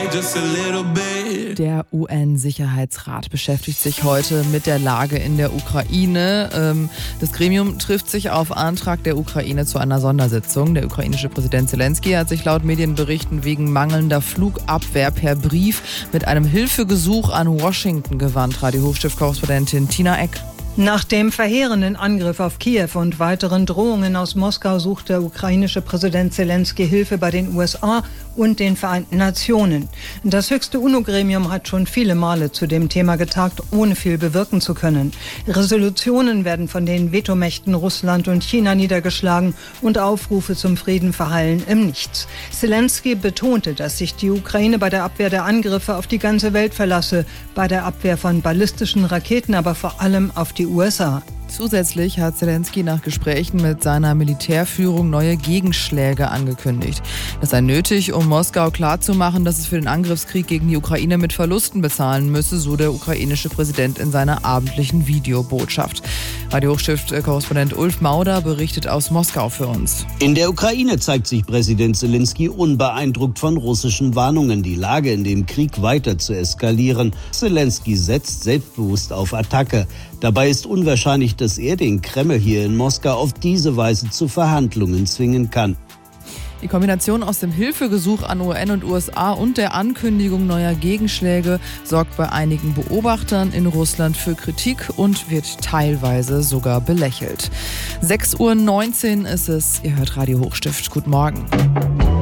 just a little bit. Der UN-Sicherheitsrat beschäftigt sich heute mit der Lage in der Ukraine. Das Gremium trifft sich auf Antrag der Ukraine zu einer Sondersitzung. Der ukrainische Präsident Zelensky hat sich laut Medienberichten wegen mangelnder Flugabwehr per Brief mit einem Hilfegesuch an Washington gewandt. Radio-Hochstift-Korrespondentin Tina Eck. Nach dem verheerenden Angriff auf Kiew und weiteren Drohungen aus Moskau sucht der ukrainische Präsident Zelensky Hilfe bei den USA und den Vereinten Nationen. Das höchste UNO-Gremium hat schon viele Male zu dem Thema getagt, ohne viel bewirken zu können. Resolutionen werden von den Vetomächten Russland und China niedergeschlagen und Aufrufe zum Frieden verhallen im Nichts. Zelensky betonte, dass sich die Ukraine bei der Abwehr der Angriffe auf die ganze Welt verlasse, bei der Abwehr von ballistischen Raketen, aber vor allem auf die USA. Zusätzlich hat Zelensky nach Gesprächen mit seiner Militärführung neue Gegenschläge angekündigt. Das sei nötig, um Moskau klarzumachen, dass es für den Angriffskrieg gegen die Ukraine mit Verlusten bezahlen müsse, so der ukrainische Präsident in seiner abendlichen Videobotschaft. Radio-Hochstift-Korrespondent Ulf Mauder berichtet aus Moskau für uns. In der Ukraine zeigt sich Präsident Zelensky unbeeindruckt von russischen Warnungen, die Lage in dem Krieg weiter zu eskalieren. Zelensky setzt selbstbewusst auf Attacke. Dabei ist unwahrscheinlich, dass er den Kreml hier in Moskau auf diese Weise zu Verhandlungen zwingen kann. Die Kombination aus dem Hilfegesuch an UN und USA und der Ankündigung neuer Gegenschläge sorgt bei einigen Beobachtern in Russland für Kritik und wird teilweise sogar belächelt. 6:19 Uhr ist es. Ihr hört Radio Hochstift. Guten Morgen.